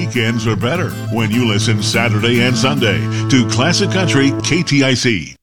weekends are better when you listen Saturday and Sunday to Classic Country KTIC.